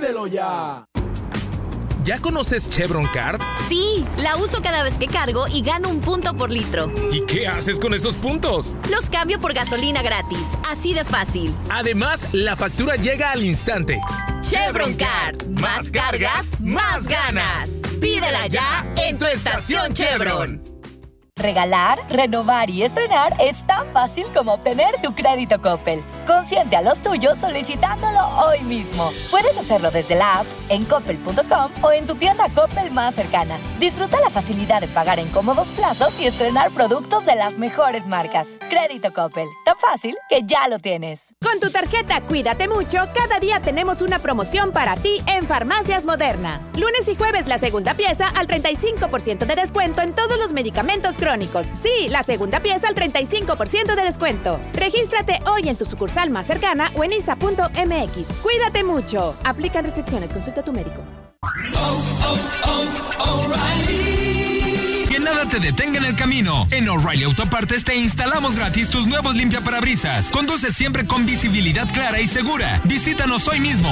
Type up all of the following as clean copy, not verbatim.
¡Pídelo ya! ¿Ya conoces Chevron Card? Sí, la uso cada vez que cargo y gano 1 punto por litro. ¿Y qué haces con esos puntos? Los cambio por gasolina gratis, así de fácil. Además, la factura llega al instante. Chevron Card. Más cargas, más ganas. Pídela ya en tu estación Chevron. Regalar, renovar y estrenar es tan fácil como obtener tu crédito Coppel. Consiente a los tuyos solicitándolo hoy mismo. Puedes hacerlo desde la app, en coppel.com o en tu tienda Coppel más cercana. Disfruta la facilidad de pagar en cómodos plazos y estrenar productos de las mejores marcas. Crédito Coppel, tan fácil que ya lo tienes. Con tu tarjeta Cuídate Mucho, cada día tenemos una promoción para ti en Farmacias Moderna. Lunes y jueves la segunda pieza al 35% de descuento en todos los medicamentos crónicos. Sí, la segunda pieza al 35% de descuento. Regístrate hoy en tu sucursal más cercana o en isa.mx. Cuídate mucho. Aplican restricciones. Consulta a tu médico. Que nada te detenga en el camino. En O'Reilly Autopartes te instalamos gratis tus nuevos limpiaparabrisas. Conduce siempre con visibilidad clara y segura. Visítanos hoy mismo.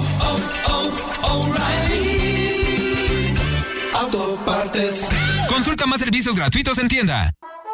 O'Reilly Autopartes. Consulta más servicios gratuitos en tienda.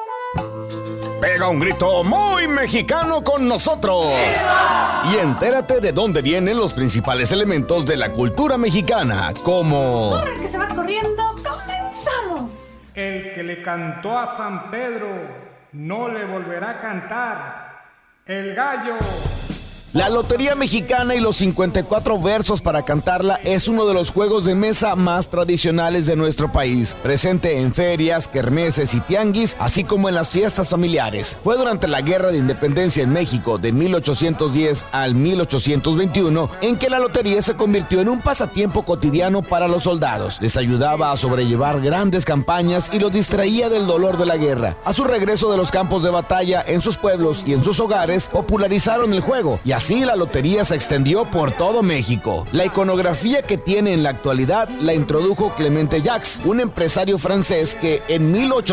Pega un grito muy mexicano con nosotros. Y entérate de dónde vienen los principales elementos de la cultura mexicana, como... ¡Corre que se va corriendo! ¡Comenzamos! El que le cantó a San Pedro no le volverá a cantar. El gallo. La Lotería Mexicana y los 54 versos para cantarla es uno de los juegos de mesa más tradicionales de nuestro país, presente en ferias, kermeses y tianguis, así como en las fiestas familiares. Fue durante la Guerra de Independencia en México de 1810 al 1821 en que la lotería se convirtió en un pasatiempo cotidiano para los soldados. Les ayudaba a sobrellevar grandes campañas y los distraía del dolor de la guerra. A su regreso de los campos de batalla en sus pueblos y en sus hogares, popularizaron el juego y así la lotería se extendió por todo México. La iconografía que tiene en la actualidad la introdujo Clemente Jacques, un empresario francés que en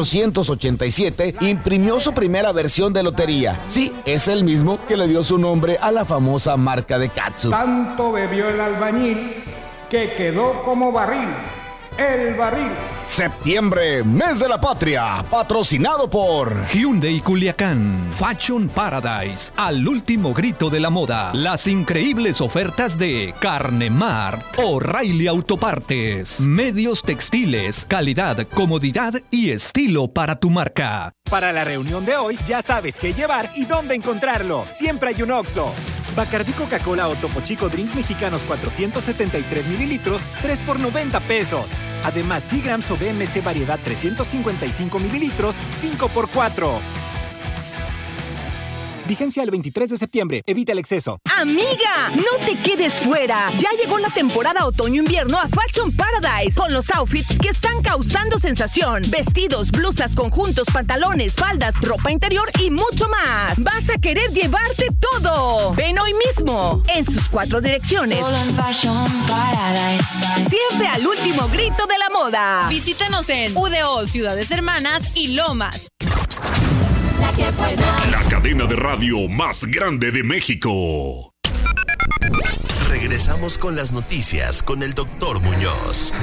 1887 imprimió su primera versión de lotería. Sí, es el mismo que le dio su nombre a la famosa marca de catsup. Tanto bebió el albañil que quedó como barril. El barril. Septiembre, mes de la patria, patrocinado por Hyundai Culiacán, Fashion Paradise, al último grito de la moda, las increíbles ofertas de Carne Mart, O'Reilly Autopartes, medios textiles, calidad, comodidad y estilo para tu marca. Para la reunión de hoy ya sabes qué llevar y dónde encontrarlo. Siempre hay un Oxxo. Bacardí Coca-Cola o Topo Chico Drinks Mexicanos 473 mililitros, 3 por 90 pesos. Además, Seagrams o BMC Variedad 355 mililitros, 5 por 4. Vigencia el 23 de septiembre. Evita el exceso. ¡Amiga! ¡No te quedes fuera! Ya llegó la temporada otoño-invierno a Fashion Paradise con los outfits que están causando sensación. Vestidos, blusas, conjuntos, pantalones, faldas, ropa interior y mucho más. Vas a querer llevarte todo. Ven hoy mismo en sus 4 direcciones. Solo en Fashion Paradise. Siempre al último grito de la moda. Visítanos en UDO, Ciudades Hermanas y Lomas. La cadena de radio más grande de México. Regresamos con las noticias con el Dr. Muñoz.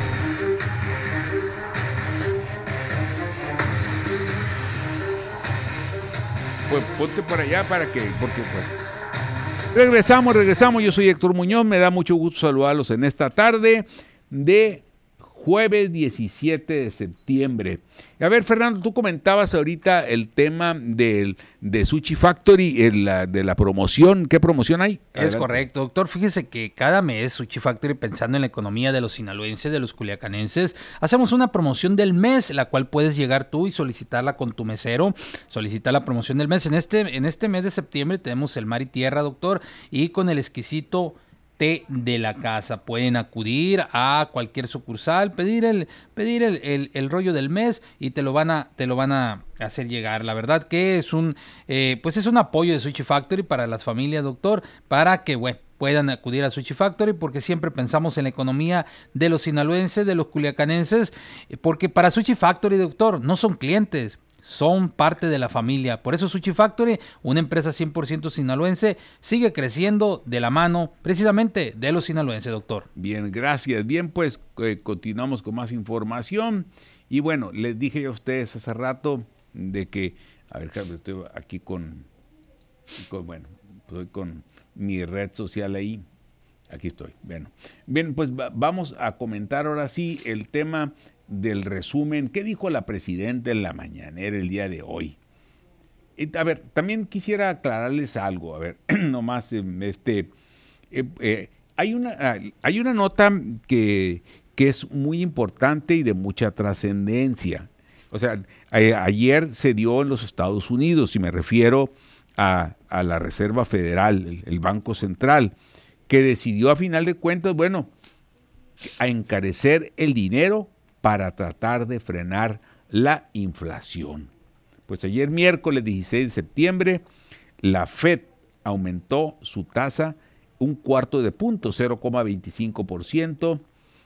Pues ponte por allá porque regresamos. Yo soy Héctor Muñoz, me da mucho gusto saludarlos en esta tarde de jueves 17 de septiembre. A ver, Fernando, tú comentabas ahorita el tema de Sushi Factory, de la promoción. ¿Qué promoción hay? Es correcto, doctor. Fíjese que cada mes Sushi Factory, pensando en la economía de los sinaloenses, de los culiacanenses, hacemos una promoción del mes, la cual puedes llegar tú y solicitarla con tu mesero, solicitar la promoción del mes. En este mes de septiembre tenemos el mar y tierra, doctor, y con el exquisito té de la casa. Pueden acudir a cualquier sucursal, pedir el rollo del mes y te lo van a hacer llegar. La verdad que es un apoyo de Sushi Factory para las familias, doctor, para que puedan acudir a Sushi Factory, porque siempre pensamos en la economía de los sinaloenses, de los culiacanenses, porque para Sushi Factory, doctor, no son clientes. son parte de la familia. Por eso Sushi Factory, una empresa 100% sinaloense, sigue creciendo de la mano precisamente de los sinaloenses, doctor. Bien, gracias. Bien, pues continuamos con más información. Y bueno, les dije a ustedes hace rato de que, a ver, estoy aquí con mi red social ahí. Aquí estoy. Bueno, bien, pues vamos a comentar ahora sí el tema del resumen. ¿Qué dijo la presidenta en la mañanera el día de hoy? A ver, también quisiera aclararles algo. A ver, nomás, hay una nota que es muy importante y de mucha trascendencia. O sea, ayer se dio en los Estados Unidos, y me refiero a la Reserva Federal, el Banco Central, que decidió a final de cuentas, bueno, a encarecer el dinero para tratar de frenar la inflación. Pues ayer miércoles 16 de septiembre, la Fed aumentó su tasa 0.25 punto, 0,25%,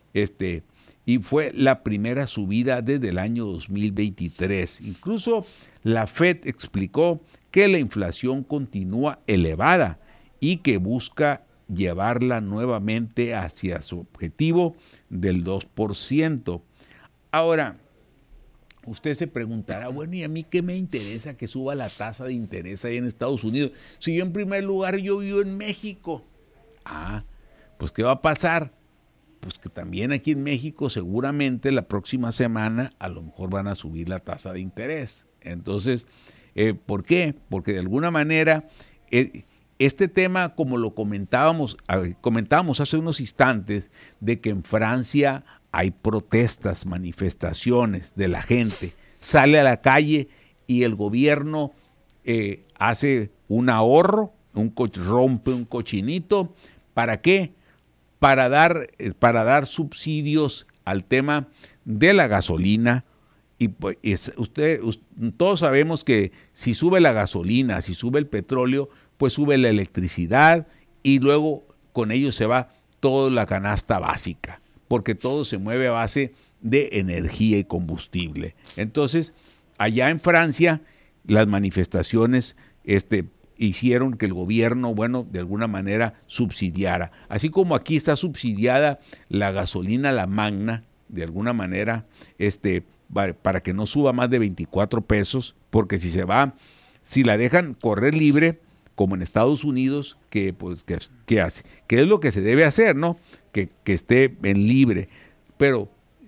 y fue la primera subida desde el año 2023. Incluso la Fed explicó que la inflación continúa elevada y que busca llevarla nuevamente hacia su objetivo del 2%. Ahora, usted se preguntará, bueno, ¿y a mí qué me interesa que suba la tasa de interés ahí en Estados Unidos? Si yo en primer lugar yo vivo en México. Pues ¿qué va a pasar? Pues que también aquí en México seguramente la próxima semana a lo mejor van a subir la tasa de interés. Entonces, ¿por qué? Porque de alguna manera este tema, como lo comentábamos hace unos instantes, de que en Francia hay protestas, manifestaciones de la gente, sale a la calle y el gobierno hace un ahorro, rompe un cochinito. ¿Para qué? Para dar subsidios al tema de la gasolina. Y pues, todos sabemos que si sube la gasolina, si sube el petróleo, pues sube la electricidad y luego con ello se va toda la canasta básica, porque todo se mueve a base de energía y combustible. Entonces, allá en Francia, las manifestaciones hicieron que el gobierno, bueno, de alguna manera subsidiara. Así como aquí está subsidiada la gasolina, la magna, de alguna manera, para que no suba más de 24 pesos, porque si la dejan correr libre, como en Estados Unidos, ¿qué hace? ¿Qué es lo que se debe hacer, no? Que esté en libre. Pero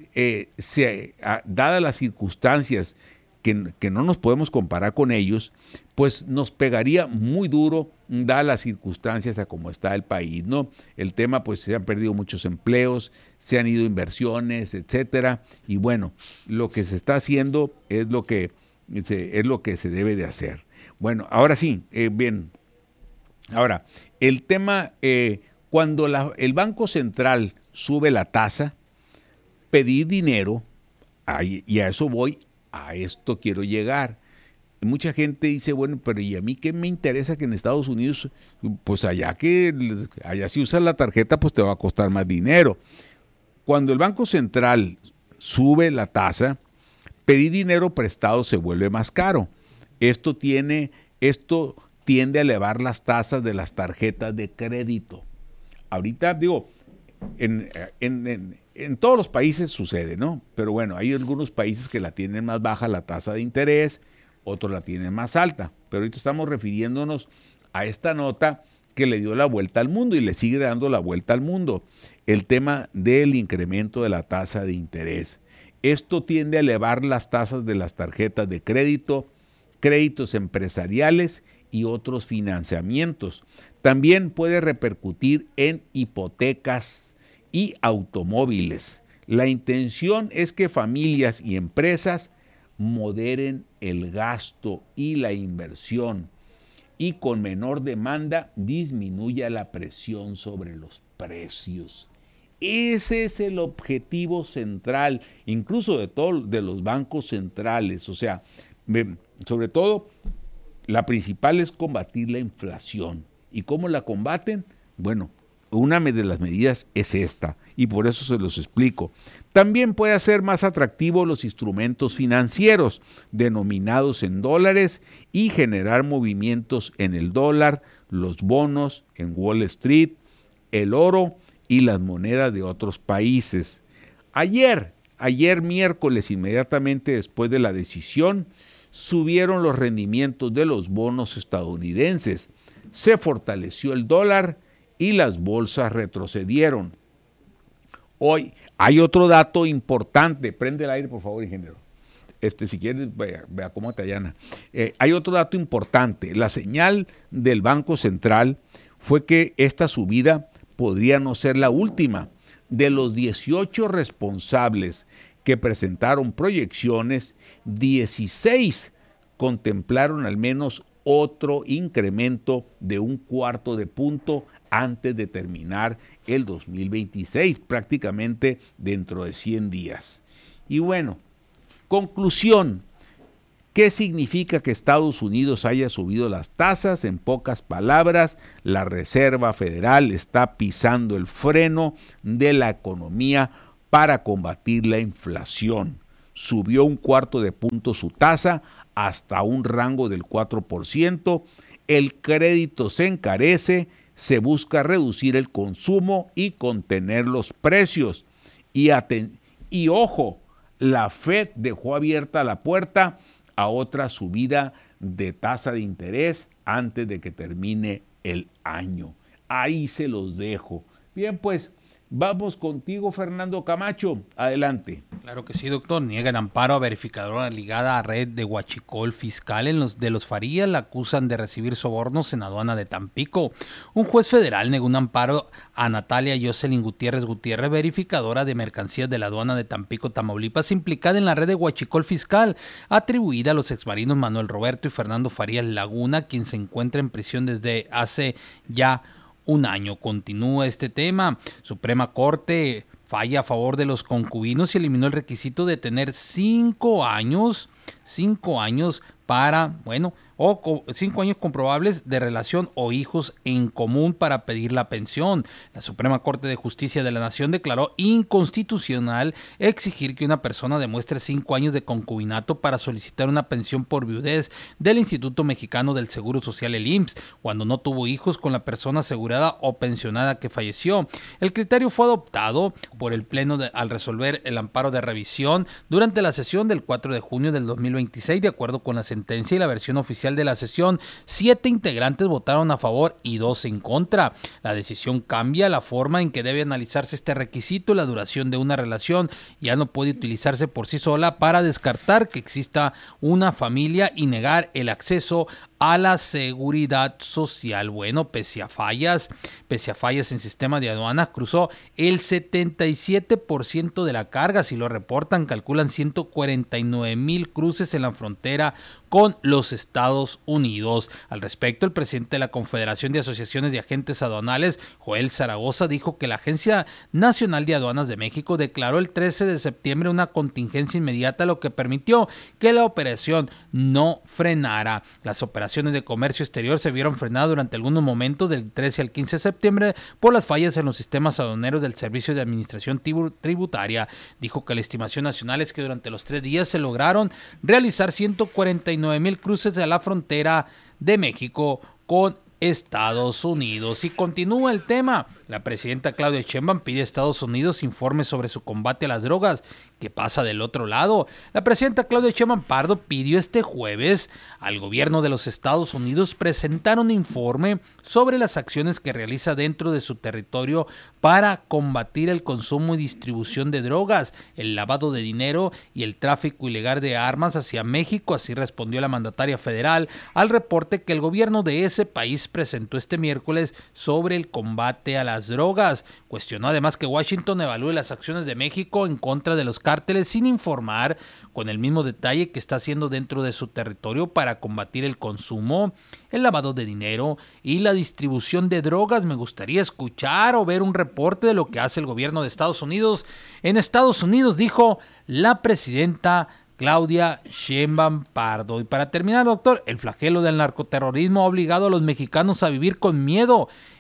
dadas las circunstancias que no nos podemos comparar con ellos, pues nos pegaría muy duro, dadas las circunstancias a cómo está el país, ¿no? El tema, pues se han perdido muchos empleos, se han ido inversiones, etcétera, y bueno, lo que se está haciendo es lo que se debe de hacer. Bueno, ahora sí, bien. Ahora, el tema, cuando el Banco Central sube la tasa, pedir dinero, y a eso voy, a esto quiero llegar. Mucha gente dice, bueno, pero ¿y a mí qué me interesa que en Estados Unidos, pues allá si usas la tarjeta, pues te va a costar más dinero? Cuando el Banco Central sube la tasa, pedir dinero prestado se vuelve más caro. Esto tiende a elevar las tasas de las tarjetas de crédito. Ahorita, digo, en todos los países sucede, ¿no? Pero bueno, hay algunos países que la tienen más baja la tasa de interés, otros la tienen más alta. Pero ahorita estamos refiriéndonos a esta nota que le dio la vuelta al mundo y le sigue dando la vuelta al mundo. El tema del incremento de la tasa de interés. Esto tiende a elevar las tasas de las tarjetas de crédito, créditos empresariales y otros financiamientos. También puede repercutir en hipotecas y automóviles. La intención es que familias y empresas moderen el gasto y la inversión y con menor demanda disminuya la presión sobre los precios. Ese es el objetivo central, incluso de los bancos centrales. O sea, sobre todo, la principal es combatir la inflación. ¿Y cómo la combaten? Bueno, una de las medidas es esta, y por eso se los explico. También puede hacer más atractivos los instrumentos financieros denominados en dólares y generar movimientos en el dólar, los bonos en Wall Street, el oro y las monedas de otros países. Ayer miércoles, inmediatamente después de la decisión, subieron los rendimientos de los bonos estadounidenses, se fortaleció el dólar y las bolsas retrocedieron. Hoy hay otro dato importante. Prende el aire, por favor, ingeniero. Si quieres, vea cómo te allana. Hay otro dato importante. La señal del Banco Central fue que esta subida podría no ser la última. De los 18 responsables que presentaron proyecciones, 16 contemplaron al menos otro incremento de 0.25 punto antes de terminar el 2026, prácticamente dentro de 100 días. Y bueno, conclusión, ¿qué significa que Estados Unidos haya subido las tasas? En pocas palabras, la Reserva Federal está pisando el freno de la economía para combatir la inflación. Subió 0.25 punto su tasa hasta un rango del 4%, el crédito se encarece, se busca reducir el consumo y contener los precios. Y ojo, la Fed dejó abierta la puerta a otra subida de tasa de interés antes de que termine el año. Ahí se los dejo. Bien, pues vamos contigo, Fernando Camacho. Adelante. Claro que sí, doctor. Niegan amparo a verificadora ligada a red de huachicol fiscal de los Farías. La acusan de recibir sobornos en aduana de Tampico. Un juez federal negó un amparo a Natalia Jocelyn Gutiérrez, verificadora de mercancías de la aduana de Tampico, Tamaulipas, implicada en la red de huachicol fiscal, atribuida a los exmarinos Manuel Roberto y Fernando Farías Laguna, quien se encuentra en prisión desde hace ya un año. Continúa este tema. Suprema Corte falla a favor de los concubinos y eliminó el requisito de tener 5 años para, 5 años comprobables de relación o hijos en común para pedir la pensión. La Suprema Corte de Justicia de la Nación declaró inconstitucional exigir que una persona demuestre 5 años de concubinato para solicitar una pensión por viudez del Instituto Mexicano del Seguro Social, el IMSS, cuando no tuvo hijos con la persona asegurada o pensionada que falleció. El criterio fue adoptado por el Pleno al resolver el amparo de revisión durante la sesión del 4 de junio del 2026, de acuerdo con la sentencia y la versión oficial de la sesión. 7 integrantes votaron a favor y 2 en contra. La decisión cambia la forma en que debe analizarse este requisito. La duración de una relación ya no puede utilizarse por sí sola para descartar que exista una familia y negar el acceso a la seguridad social. Bueno, pese a fallas en sistema de aduanas, cruzó el 77% de la carga. Si lo reportan, calculan 149,000 cruces en la frontera con los Estados Unidos. Al respecto, el presidente de la Confederación de Asociaciones de Agentes Aduanales, Joel Zaragoza, dijo que la Agencia Nacional de Aduanas de México declaró el 13 de septiembre una contingencia inmediata, lo que permitió que la operación no frenara. Las operaciones de comercio exterior se vieron frenadas durante algunos momentos del 13 al 15 de septiembre por las fallas en los sistemas aduaneros del Servicio de Administración Tributaria. Dijo que la estimación nacional es que durante los 3 días se lograron realizar 149,000 cruces de la frontera de México con Estados Unidos. Y continúa el tema. La presidenta Claudia Sheinbaum pide a Estados Unidos informe sobre su combate a las drogas. ¿Qué pasa del otro lado? La presidenta Claudia Sheinbaum Pardo pidió este jueves al gobierno de los Estados Unidos presentar un informe sobre las acciones que realiza dentro de su territorio para combatir el consumo y distribución de drogas, el lavado de dinero y el tráfico ilegal de armas hacia México. Así respondió la mandataria federal al reporte que el gobierno de ese país presentó este miércoles sobre el combate a las drogas. Cuestionó además que Washington evalúe las acciones de México en contra de los cárteles sin informar con el mismo detalle que está haciendo dentro de su territorio para combatir el consumo, el lavado de dinero y la distribución de drogas. Me gustaría escuchar o ver un reporte de lo que hace el gobierno de Estados Unidos. En Estados Unidos, dijo la presidenta Claudia Sheinbaum Pardo. Y para terminar, doctor, el flagelo del narcoterrorismo ha obligado a los mexicanos a vivir con miedo.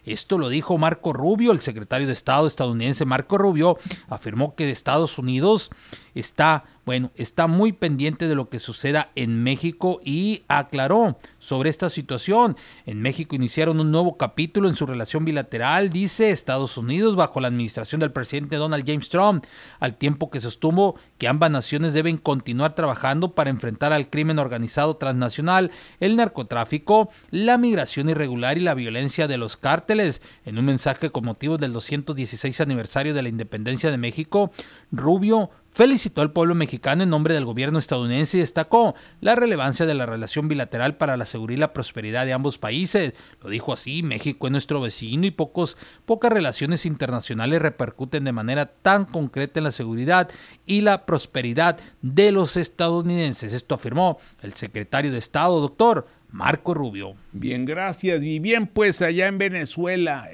Esto lo dijo Marco Rubio, el secretario de Estado estadounidense. Marco Rubio afirmó que Estados Unidos está muy pendiente de lo que suceda en México y aclaró sobre esta situación. En México iniciaron un nuevo capítulo en su relación bilateral, dice Estados Unidos, bajo la administración del presidente Donald James Trump, al tiempo que sostuvo que ambas naciones deben continuar trabajando para enfrentar al crimen organizado transnacional, el narcotráfico, la migración irregular y la violencia de los cárteles. En un mensaje con motivo del 216 aniversario de la independencia de México, Rubio felicitó al pueblo mexicano en nombre del gobierno estadounidense y destacó la relevancia de la relación bilateral para la seguridad y la prosperidad de ambos países. Lo dijo así: México es nuestro vecino y pocas relaciones internacionales repercuten de manera tan concreta en la seguridad y la prosperidad de los estadounidenses. Esto afirmó el secretario de Estado, doctor Marco Rubio. Bien, gracias. Y bien, pues allá en Venezuela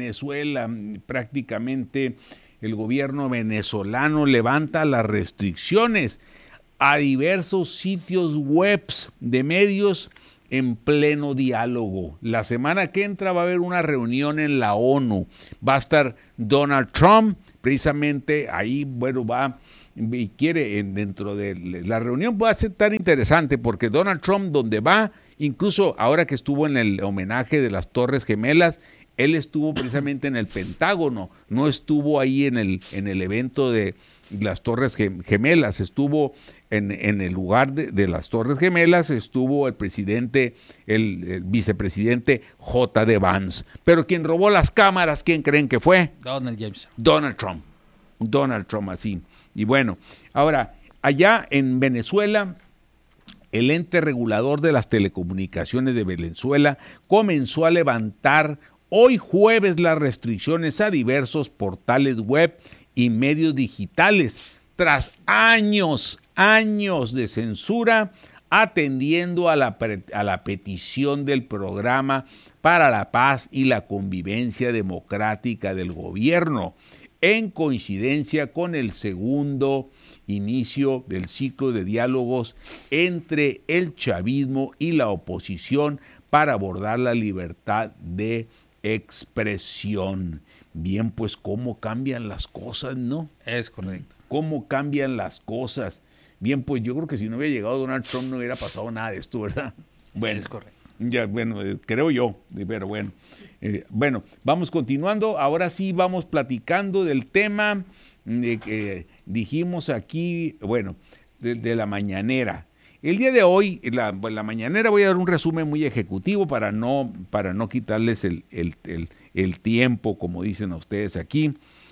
prácticamente el gobierno venezolano levanta las restricciones a diversos sitios web de medios en pleno diálogo. La semana que entra va a haber una reunión en la ONU. Va a estar Donald Trump, precisamente ahí, va y quiere dentro de la reunión. Va a ser tan interesante porque Donald Trump, donde va, incluso ahora que estuvo en el homenaje de las Torres Gemelas, él estuvo precisamente en el Pentágono, no estuvo ahí en el evento de las Torres Gemelas, estuvo en el lugar de las Torres Gemelas, estuvo el vicepresidente J.D. Vance. Pero quien robó las cámaras, ¿quién creen que fue? Donald James. Donald Trump, así. Y bueno, ahora, allá en Venezuela, el ente regulador de las telecomunicaciones de Venezuela comenzó a levantar hoy jueves las restricciones a diversos portales web y medios digitales tras años de censura, atendiendo a la petición del Programa para la Paz y la Convivencia Democrática del gobierno, en coincidencia con el segundo inicio del ciclo de diálogos entre el chavismo y la oposición para abordar la libertad de expresión. Bien, pues cómo cambian las cosas, ¿no? Es correcto. Cómo cambian las cosas. Bien, pues yo creo que si no hubiera llegado Donald Trump no hubiera pasado nada de esto, ¿verdad? Bueno, es correcto. Ya, creo yo, pero bueno. Vamos continuando. Ahora sí vamos platicando del tema que dijimos aquí, de la mañanera. El día de hoy, la mañanera, voy a dar un resumen muy ejecutivo para no quitarles el tiempo, como dicen a ustedes aquí,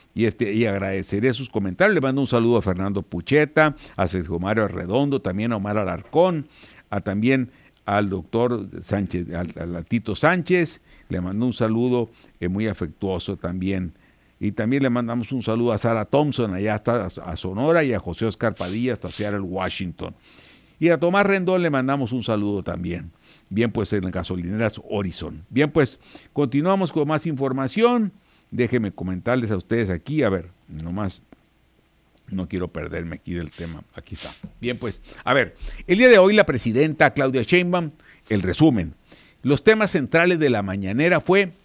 y agradeceré sus comentarios. Le mando un saludo a Fernando Pucheta, a Sergio Mario Arredondo, también a Omar Alarcón, también al doctor Sánchez, a Tito Sánchez, le mando un saludo muy afectuoso también. Y también le mandamos un saludo a Sara Thompson, allá hasta a Sonora, y a José Oscar Padilla, hasta Seattle, Washington. Y a Tomás Rendón le mandamos un saludo también. Bien, pues en las gasolineras Horizon. Bien, pues continuamos con más información. Déjenme comentarles a ustedes aquí, a ver, nomás, no quiero perderme aquí del tema. Aquí está. Bien, pues, a ver, el día de hoy la presidenta Claudia Sheinbaum, el resumen. Los temas centrales de la mañanera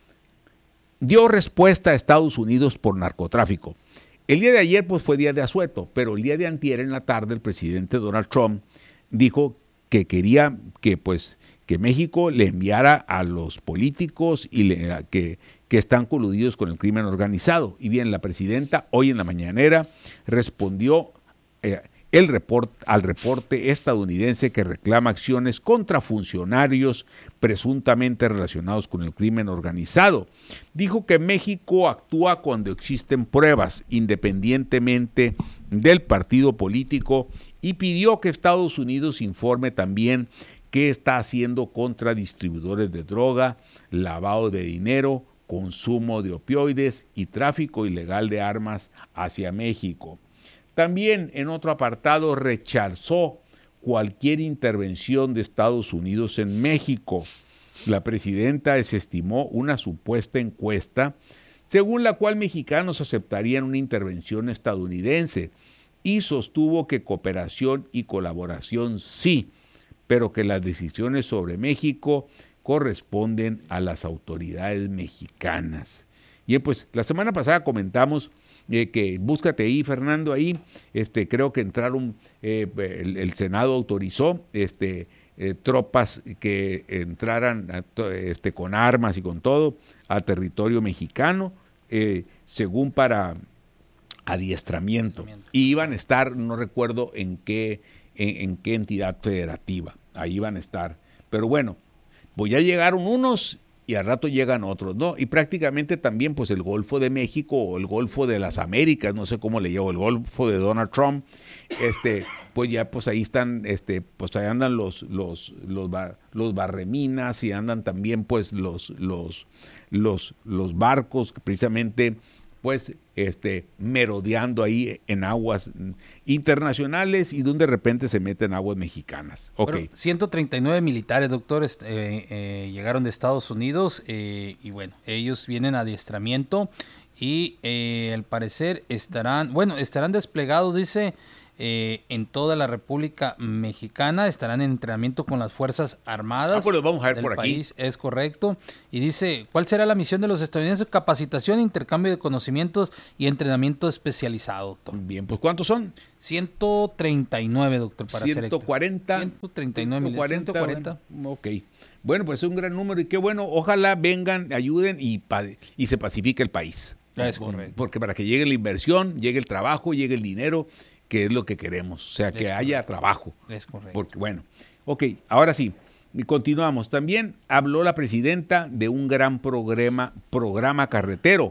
dio respuesta a Estados Unidos por narcotráfico. El día de ayer, pues, fue día de asueto, pero el día de antier en la tarde el presidente Donald Trump dijo que quería que México le enviara a los políticos que están coludidos con el crimen organizado. Y bien, la presidenta hoy en la mañanera respondió al reporte estadounidense que reclama acciones contra funcionarios presuntamente relacionados con el crimen organizado. Dijo que México actúa cuando existen pruebas, independientemente del partido político, y pidió que Estados Unidos informe también qué está haciendo contra distribuidores de droga, lavado de dinero, consumo de opioides y tráfico ilegal de armas hacia México. También, en otro apartado, rechazó cualquier intervención de Estados Unidos en México. La presidenta desestimó una supuesta encuesta según la cual mexicanos aceptarían una intervención estadounidense y sostuvo que cooperación y colaboración sí, pero que las decisiones sobre México corresponden a las autoridades mexicanas. Y pues la semana pasada comentamos que búscate ahí, Fernando, ahí, creo que entraron, el Senado autorizó tropas que entraran con armas y con todo a territorio mexicano, según para adiestramiento. Y iban a estar, no recuerdo en qué entidad federativa, ahí iban a estar. Pero bueno, pues ya llegaron unos y al rato llegan otros, ¿no? Y prácticamente también pues el Golfo de México o el Golfo de las Américas, no sé cómo le llamo, el Golfo de Donald Trump, pues ya pues ahí están, pues ahí andan los barreminas y andan también pues los barcos que precisamente pues merodeando ahí en aguas internacionales y donde de repente se meten aguas mexicanas. Okay. Bueno, 139 militares, doctor, llegaron de Estados Unidos y bueno, ellos vienen a adiestramiento y al parecer estarán desplegados, dice, en toda la República Mexicana, estarán en entrenamiento con las Fuerzas Armadas. Pues vamos a ver del por país, aquí. Es correcto. Y dice, ¿cuál será la misión de los estadounidenses? Capacitación, intercambio de conocimientos y entrenamiento especializado, doctor. Bien, pues ¿cuántos son? 139, doctor, para 140. 139 140. Ok. Bueno, pues es un gran número y qué bueno. Ojalá vengan, ayuden y se pacifique el país. Es correcto. Porque para que llegue la inversión, llegue el trabajo, llegue el dinero, que es lo que queremos, o sea, que haya trabajo. Es correcto. Porque, bueno, ok, ahora sí, continuamos. También habló la presidenta de un gran programa carretero.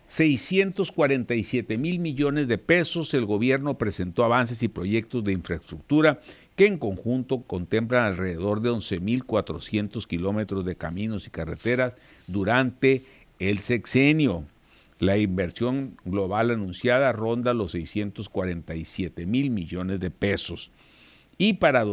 647 mil millones de pesos. El gobierno presentó avances y proyectos de infraestructura que en conjunto contemplan alrededor de 11.400 kilómetros de caminos y carreteras durante el sexenio. La inversión global anunciada ronda los 647 mil millones de pesos. Y para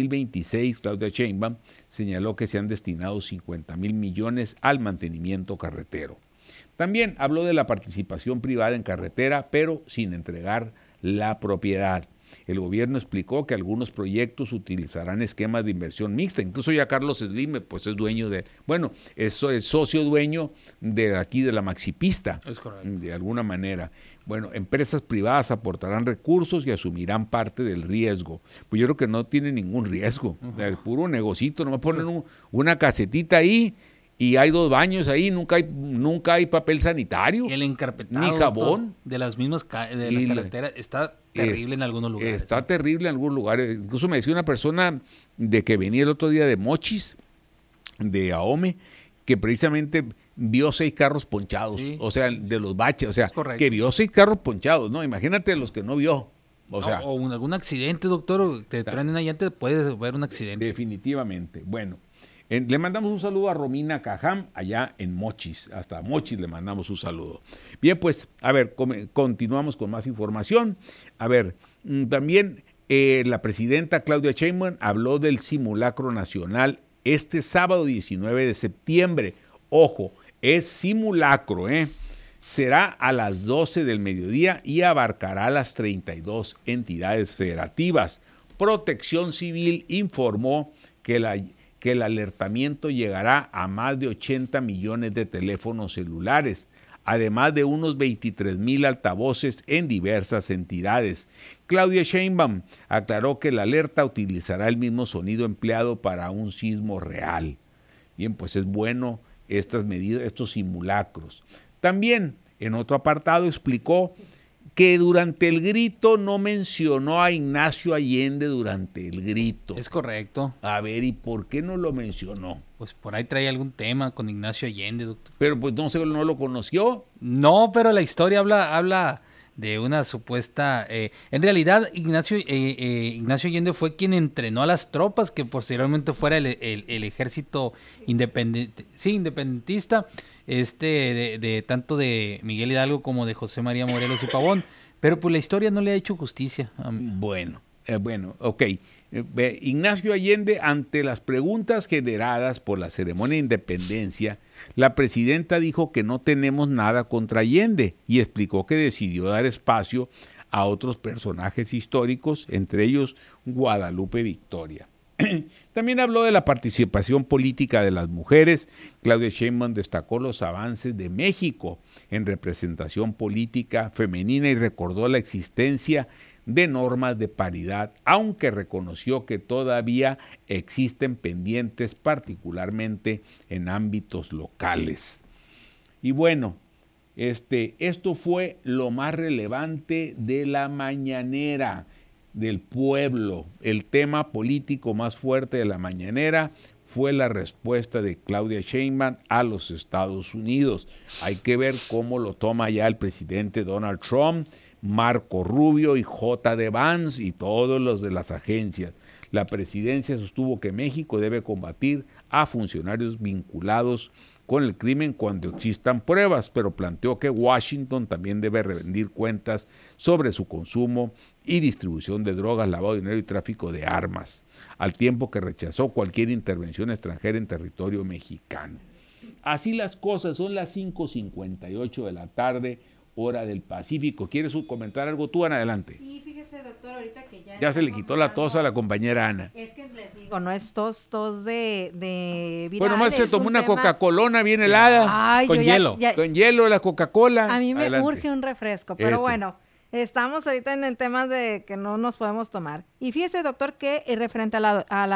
2026, Claudia Sheinbaum señaló que se han destinado 50 mil millones al mantenimiento carretero. También habló de la participación privada en carretera, pero sin entregar la propiedad. El gobierno explicó que algunos proyectos utilizarán esquemas de inversión mixta. Incluso ya Carlos Slim, pues es dueño es socio dueño de aquí de la Maxipista. Es correcto. De alguna manera. Bueno, empresas privadas aportarán recursos y asumirán parte del riesgo. Pues yo creo que no tiene ningún riesgo. Es puro negocito, nomás ponen una casetita ahí. Y hay 2 baños ahí, nunca hay papel sanitario. El encarpetado, ni jabón. De las mismas de la carretera está terrible en algunos lugares. Está terrible en algunos lugares. Incluso me decía una persona de que venía el otro día de Mochis, de Ahome, que precisamente vio 6 carros ponchados. Sí. O sea, de los baches. O sea, que vio 6 carros ponchados, ¿no? Imagínate los que no vio. O algún accidente, doctor, te traen una llanta, puedes ver un accidente. Definitivamente. Bueno. Le mandamos un saludo a Romina Cajam, allá en Mochis. Hasta Mochis le mandamos un saludo. Bien, pues, a ver, continuamos con más información. A ver, también la presidenta Claudia Sheinbaum habló del simulacro nacional este sábado 19 de septiembre. Ojo, es simulacro, Será a las 12 del mediodía y abarcará las 32 entidades federativas. Protección Civil informó que el alertamiento llegará a más de 80 millones de teléfonos celulares, además de unos 23,000 altavoces en diversas entidades. Claudia Sheinbaum aclaró que la alerta utilizará el mismo sonido empleado para un sismo real. Bien, pues es bueno estas medidas, estos simulacros. También, en otro apartado, explicó que durante el grito no mencionó a Ignacio Allende durante el grito. Es correcto. A ver, ¿y por qué no lo mencionó? Pues por ahí trae algún tema con Ignacio Allende, doctor. Pero pues no lo conoció. No, pero la historia habla de una supuesta... en realidad, Ignacio Allende fue quien entrenó a las tropas que posteriormente fuera el ejército independentista, de tanto de Miguel Hidalgo como de José María Morelos y Pavón. Pero pues la historia no le ha hecho justicia. Bueno, ok. Ignacio Allende, ante las preguntas generadas por la ceremonia de independencia, la presidenta dijo que no tenemos nada contra Allende y explicó que decidió dar espacio a otros personajes históricos, entre ellos Guadalupe Victoria. También habló de la participación política de las mujeres. Claudia Sheinbaum destacó los avances de México en representación política femenina y recordó la existencia de normas de paridad, aunque reconoció que todavía existen pendientes, particularmente en ámbitos locales. Y bueno, esto fue lo más relevante de la mañanera del pueblo. El tema político más fuerte de la mañanera fue la respuesta de Claudia Sheinbaum a los Estados Unidos. Hay que ver cómo lo toma ya el presidente Donald Trump, Marco Rubio y J.D. Vance y todos los de las agencias. La presidencia sostuvo que México debe combatir a funcionarios vinculados con el crimen cuando existan pruebas, pero planteó que Washington también debe rendir cuentas sobre su consumo y distribución de drogas, lavado de dinero y tráfico de armas, al tiempo que rechazó cualquier intervención extranjera en territorio mexicano. Así las cosas, son las 5:58 de la tarde, hora del Pacífico. ¿Quieres comentar algo tú, Ana? Adelante. Sí, fíjese, doctor, ahorita que ya se le quitó la tos a la compañera Ana. Es que les digo, no es tos de viral. Bueno, más se tomó una Coca-Colona bien helada. Ay, con hielo. Con hielo, la Coca-Cola. A mí me Adelante. urge un refresco, pero bueno, estamos ahorita en temas de que no nos podemos tomar. Y fíjese, doctor, que referente a la